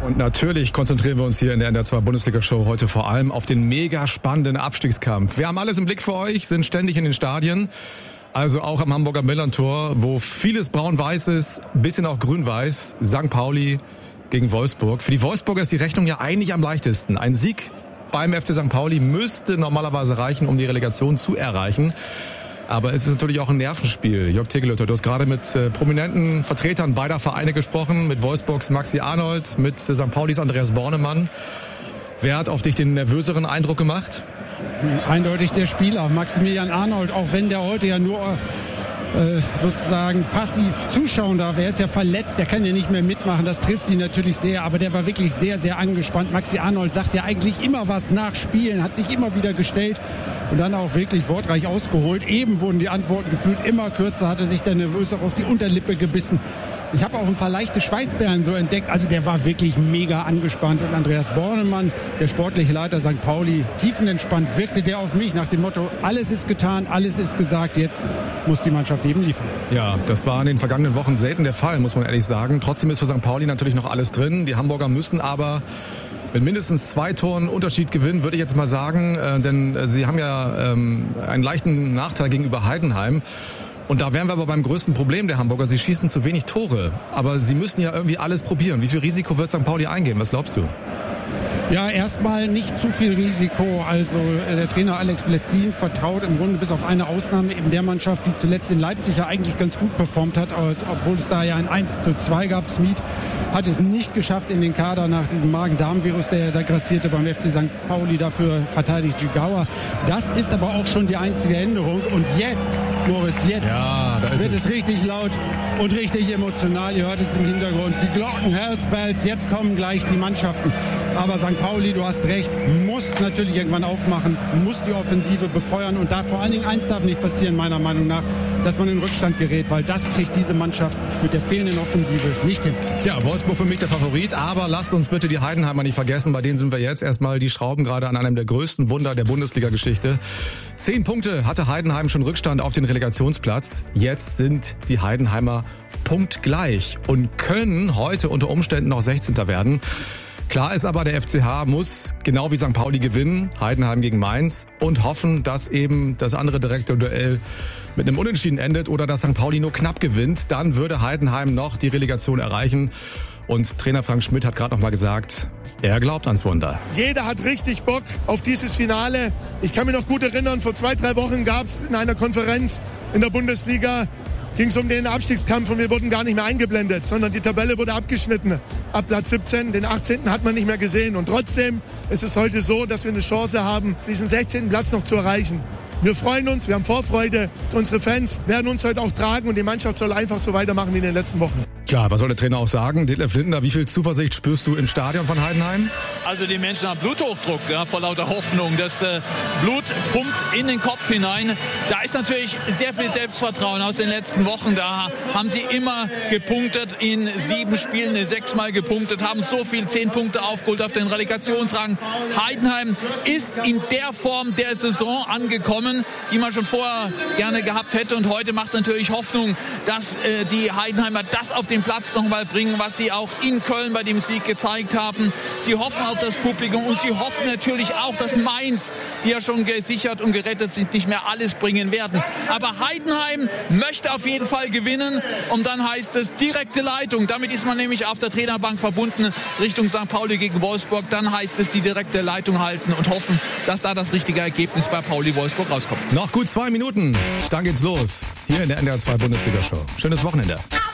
Und natürlich konzentrieren wir uns hier in der NDR 2 Bundesliga-Show heute vor allem auf den mega spannenden Abstiegskampf. Wir haben alles im Blick für euch, sind ständig in den Stadien, also auch am Hamburger Millerntor, wo vieles braun-weiß ist, ein bisschen auch grün-weiß. St. Pauli gegen Wolfsburg. Für die Wolfsburger ist die Rechnung ja eigentlich am leichtesten. Ein Sieg beim FC St. Pauli müsste normalerweise reichen, um die Relegation zu erreichen. Aber es ist natürlich auch ein Nervenspiel. Jörg Tegelötter, du hast gerade mit prominenten Vertretern beider Vereine gesprochen, mit Wolfsburgs Maxi Arnold, mit St. Paulis Andreas Bornemann. Wer hat auf dich den nervöseren Eindruck gemacht? Eindeutig der Spieler, Maximilian Arnold, auch wenn der heute ja nur sozusagen passiv zuschauen darf. Er ist ja verletzt, der kann ja nicht mehr mitmachen, das trifft ihn natürlich sehr, aber der war wirklich sehr, sehr angespannt. Maxi Arnold sagt ja eigentlich immer was nach Spielen, hat sich immer wieder gestellt und dann auch wirklich wortreich ausgeholt. Eben wurden die Antworten gefühlt immer kürzer, hatte sich der nervös auch auf die Unterlippe gebissen. Ich habe auch ein paar leichte Schweißperlen so entdeckt. Also der war wirklich mega angespannt. Und Andreas Bornemann, der sportliche Leiter St. Pauli, tiefenentspannt wirkte der auf mich nach dem Motto, alles ist getan, alles ist gesagt, jetzt muss die Mannschaft eben liefern. Ja, das war in den vergangenen Wochen selten der Fall, muss man ehrlich sagen. Trotzdem ist für St. Pauli natürlich noch alles drin. Die Hamburger müssen aber mit mindestens 2 Toren Unterschied gewinnen, würde ich jetzt mal sagen. Denn sie haben ja einen leichten Nachteil gegenüber Heidenheim. Und da wären wir aber beim größten Problem der Hamburger. Sie schießen zu wenig Tore. Aber sie müssen ja irgendwie alles probieren. Wie viel Risiko wird St. Pauli eingehen? Was glaubst du? Ja, erstmal nicht zu viel Risiko. Also der Trainer Alex Blessin vertraut im Grunde bis auf eine Ausnahme eben der Mannschaft, die zuletzt in Leipzig ja eigentlich ganz gut performt hat, obwohl es da ja ein 1:2 gab. Smith hat es nicht geschafft in den Kader nach diesem Magen-Darm-Virus, der da grassierte beim FC St. Pauli. Dafür verteidigt Jigawa. Das ist aber auch schon die einzige Änderung. Und jetzt, Moritz, jetzt wird es richtig laut und richtig emotional. Ihr hört es im Hintergrund. Die Glocken, Hells Bells, jetzt kommen gleich die Mannschaften. Aber St. Pauli, du hast recht, muss natürlich irgendwann aufmachen, muss die Offensive befeuern und da vor allen Dingen eins darf nicht passieren, meiner Meinung nach, dass man in Rückstand gerät, weil das kriegt diese Mannschaft mit der fehlenden Offensive nicht hin. Ja, Wolfsburg für mich der Favorit, aber lasst uns bitte die Heidenheimer nicht vergessen, bei denen sind wir jetzt erstmal, die schrauben gerade an einem der größten Wunder der Bundesliga-Geschichte. 10 Punkte hatte Heidenheim schon Rückstand auf den Relegationsplatz, jetzt sind die Heidenheimer punktgleich und können heute unter Umständen noch 16. werden. Klar ist aber, der FCH muss genau wie St. Pauli gewinnen, Heidenheim gegen Mainz, und hoffen, dass eben das andere direkte Duell mit einem Unentschieden endet oder dass St. Pauli nur knapp gewinnt. Dann würde Heidenheim noch die Relegation erreichen. Und Trainer Frank Schmidt hat gerade noch mal gesagt, er glaubt ans Wunder. Jeder hat richtig Bock auf dieses Finale. Ich kann mich noch gut erinnern, vor 2-3 Wochen gab es in einer Konferenz in der Bundesliga, ging es um den Abstiegskampf und wir wurden gar nicht mehr eingeblendet, sondern die Tabelle wurde abgeschnitten. Ab Platz 17, den 18. hat man nicht mehr gesehen. Und trotzdem ist es heute so, dass wir eine Chance haben, diesen 16. Platz noch zu erreichen. Wir freuen uns, wir haben Vorfreude. Unsere Fans werden uns heute auch tragen und die Mannschaft soll einfach so weitermachen wie in den letzten Wochen. Klar, was soll der Trainer auch sagen? Detlef Lindner, wie viel Zuversicht spürst du im Stadion von Heidenheim? Also die Menschen haben Bluthochdruck, ja, vor lauter Hoffnung. Das Blut pumpt in den Kopf hinein. Da ist natürlich sehr viel Selbstvertrauen aus den letzten Wochen. Da haben sie immer gepunktet, in 7 Spielen 6-mal gepunktet, haben so viel 10 Punkte aufgeholt auf den Relegationsrang. Heidenheim ist in der Form der Saison angekommen, die man schon vorher gerne gehabt hätte. Und heute macht natürlich Hoffnung, dass die Heidenheimer das auf den Platz nochmal bringen, was sie auch in Köln bei dem Sieg gezeigt haben. Sie hoffen auf das Publikum und sie hoffen natürlich auch, dass Mainz, die ja schon gesichert und gerettet sind, nicht mehr alles bringen werden. Aber Heidenheim möchte auf jeden Fall gewinnen und dann heißt es direkte Leitung. Damit ist man nämlich auf der Trainerbank verbunden Richtung St. Pauli gegen Wolfsburg. Dann heißt es die direkte Leitung halten und hoffen, dass da das richtige Ergebnis bei Pauli-Wolfsburg rauskommt. Noch gut 2 Minuten, dann geht's los. Hier in der NDR 2 Bundesliga-Show. Schönes Wochenende.